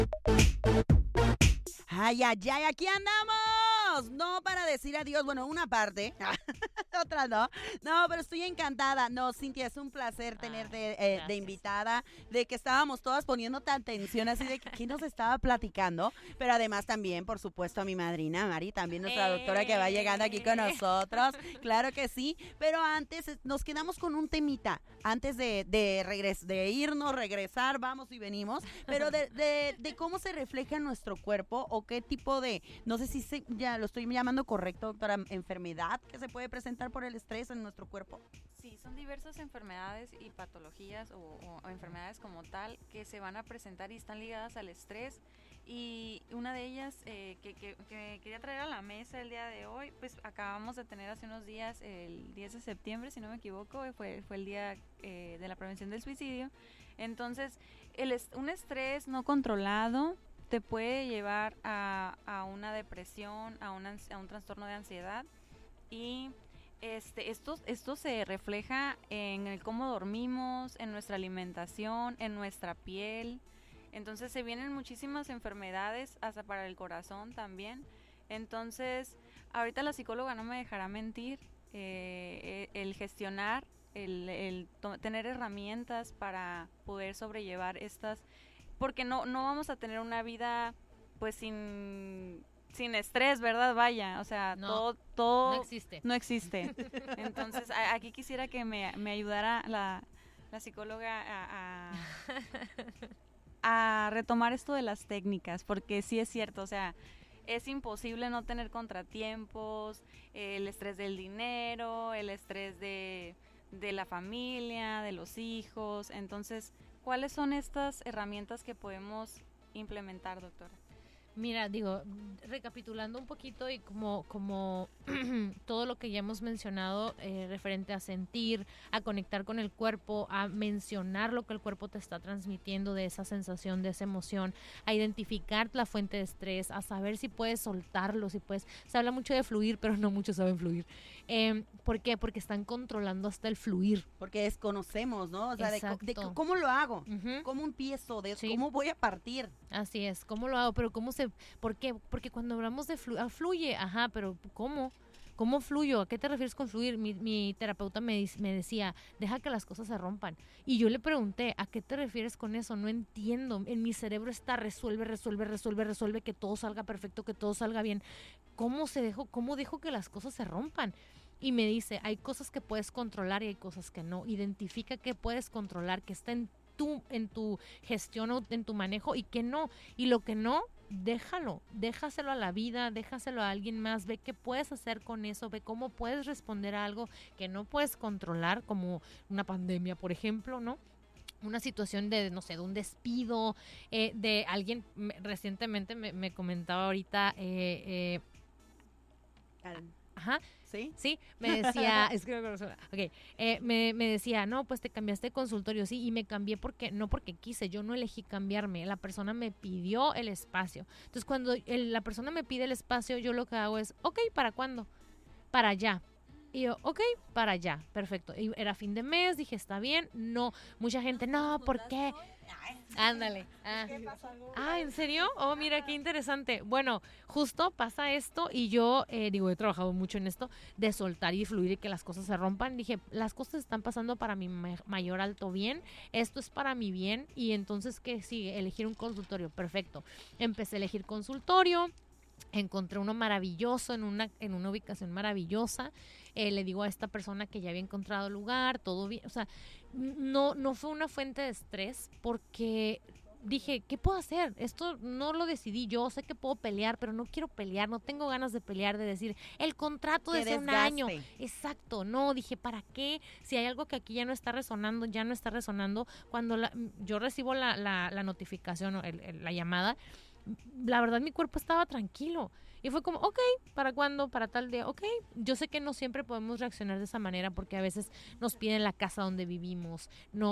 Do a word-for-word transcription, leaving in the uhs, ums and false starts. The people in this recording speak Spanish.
Ay, ay, ay, aquí andamos. No para decir adiós, bueno, una parte, otra no. No, pero estoy encantada. No, Cintia, es un placer tenerte Ay, eh, de gracias. invitada, de que estábamos todas poniéndote atención, así de que ¿quién nos estaba platicando? Pero además también, por supuesto, a mi madrina, Mari, también nuestra doctora que va llegando aquí con Eh. nosotros. Claro que sí, pero antes eh, nos quedamos con un temita, antes de, de, regres de irnos, regresar, vamos y venimos, pero de, de, de cómo se refleja en nuestro cuerpo o qué tipo de, no sé si se, ya lo estoy llamando correcto, doctora, enfermedad que se puede presentar por el estrés en nuestro cuerpo. Sí, son diversas enfermedades y patologías o, o- o enfermedades como tal que se van a presentar y están ligadas al estrés. Y una de ellas eh, que, que- que quería traer a la mesa el día de hoy, pues acabamos de tener hace unos días, el diez de septiembre, si no me equivoco, fue, fue el día eh, de la prevención del suicidio. Entonces, el est- un estrés no controlado te puede llevar a, a una depresión, a, una ans- a un trastorno de ansiedad y este, esto, esto se refleja en el cómo dormimos, en nuestra alimentación, en nuestra piel. Entonces se vienen muchísimas enfermedades, hasta para el corazón también. Entonces, ahorita la psicóloga no me dejará mentir, eh, eh, el gestionar, el, el to- tener herramientas para poder sobrellevar estas, porque no, no vamos a tener una vida pues sin sin estrés, ¿verdad? Vaya, o sea, No, todo, todo no existe. no existe. Entonces, a- aquí quisiera que me, me ayudara la, la psicóloga a, a, a retomar esto de las técnicas, porque sí es cierto, o sea, es imposible no tener contratiempos, el estrés del dinero, el estrés de, de la familia, de los hijos. Entonces, ¿cuáles son estas herramientas que podemos implementar, doctora? Mira, digo, recapitulando un poquito y como, como todo lo que ya hemos mencionado eh, referente a sentir, a conectar con el cuerpo, a mencionar lo que el cuerpo te está transmitiendo de esa sensación, de esa emoción, a identificar la fuente de estrés, a saber si puedes soltarlo, si puedes, se habla mucho de fluir, pero no muchos saben fluir. Eh, ¿Por qué? Porque están controlando hasta el fluir. Porque desconocemos, ¿no? O sea, de, co- de Exacto. co- cómo lo hago, Ujú. cómo empiezo, de Sí. cómo voy a partir. Así es, ¿cómo lo hago? Pero ¿cómo se...? ¿Por qué? Porque cuando hablamos de flu ah, fluye, ajá, pero ¿cómo? ¿Cómo fluyo? ¿A qué te refieres con fluir? Mi, mi terapeuta me, dis- me decía, deja que las cosas se rompan. Y yo le pregunté, ¿a qué te refieres con eso? No entiendo. En mi cerebro está resuelve, resuelve, resuelve, resuelve, que todo salga perfecto, que todo salga bien. ¿Cómo se dejó, cómo dejo que las cosas se rompan? Y me dice, hay cosas que puedes controlar y hay cosas que no. Identifica qué puedes controlar, que está en tu, en tu gestión o en tu manejo y que no. Y lo que no, déjalo, déjaselo a la vida, déjaselo a alguien más, ve qué puedes hacer con eso, ve cómo puedes responder a algo que no puedes controlar, como una pandemia, por ejemplo, ¿no? Una situación de, no sé, de un despido, eh, de alguien, me- recientemente me, me comentaba ahorita, eh, eh, Al- ajá, ¿Sí? sí, me decía, es que no conozco, ok, eh, me, me decía, no, pues te cambiaste de consultorio, sí, y me cambié porque, no porque quise, yo no elegí cambiarme, la persona me pidió el espacio. Entonces, cuando el- la persona me pide el espacio, yo lo que hago es, ok, ¿para cuándo? Para allá. Y yo, ok, para allá, perfecto. Y era fin de mes, dije, está bien, no, mucha gente, no, ¿por qué? Ándale. Ah. Ah, ¿en serio? Oh, mira, qué interesante. Bueno, justo pasa esto y yo, eh, digo, he trabajado mucho en esto, de soltar y fluir y que las cosas se rompan. Dije, las cosas están pasando para mi ma- mayor alto bien, esto es para mi bien y entonces, ¿qué sigue? Elegir un consultorio, perfecto. Empecé a elegir consultorio. Encontré uno maravilloso en una, en una ubicación maravillosa. Eh, le digo a esta persona que ya había encontrado lugar, todo bien. O sea, no, no fue una fuente de estrés porque dije, ¿qué puedo hacer? Esto no lo decidí yo, sé que puedo pelear, pero no quiero pelear, no tengo ganas de pelear, de decir, el contrato de Qué hace un año. desgaste. Exacto, no, dije, ¿para qué? Si hay algo que aquí ya no está resonando, ya no está resonando. Cuando la- yo recibo la, la, la notificación o el- el- la llamada, la verdad mi cuerpo estaba tranquilo. Y fue como, ok, ¿para cuándo? Para tal día, ok. Yo sé que no siempre podemos reaccionar de esa manera porque a veces nos piden la casa donde vivimos, no